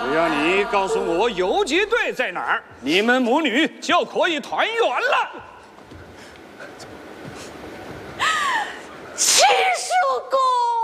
只要你告诉我游击队在哪儿，你们母女就可以团圆了。 七叔公。